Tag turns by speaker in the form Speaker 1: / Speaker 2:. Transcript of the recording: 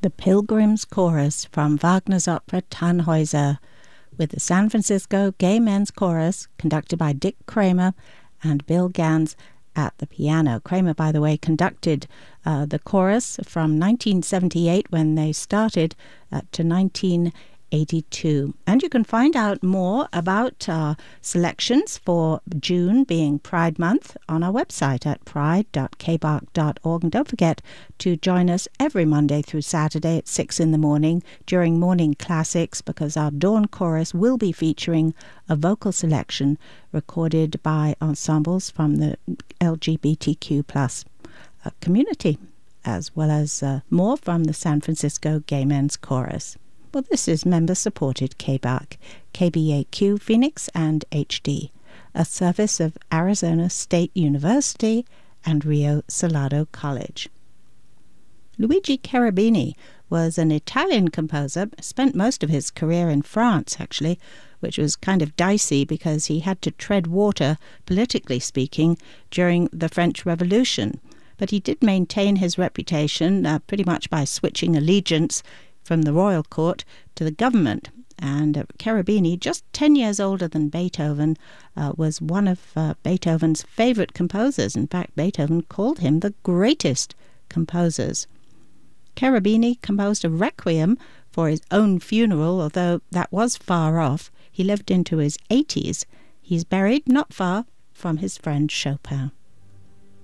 Speaker 1: The Pilgrims Chorus from Wagner's opera Tannhäuser, with the San Francisco Gay Men's Chorus conducted by Dick Kramer and Bill Gans at the piano. Kramer, by the way, conducted the chorus from 1978 when they started to 1982. And you can find out more about our selections for June being Pride Month on our website at pride.kbark.org. And don't forget to join us every Monday through Saturday at 6 in the morning during Morning Classics, because our Dawn Chorus will be featuring a vocal selection recorded by ensembles from the LGBTQ plus community, as well as more from the San Francisco Gay Men's Chorus. Well, this is member-supported KBAQ, KBAQ Phoenix and HD, a service of Arizona State University and Rio Salado College. Luigi Cherubini was an Italian composer, spent most of his career in France, actually, which was kind of dicey because he had to tread water, politically speaking, during the French Revolution. But he did maintain his reputation pretty much by switching allegiance from the royal court to the government. And Cherubini, just 10 years older than Beethoven, was one of Beethoven's favorite composers. In fact, Beethoven called him the greatest composers. Cherubini composed a requiem for his own funeral, although that was far off. He lived into his 80s. He's buried not far from his friend Chopin.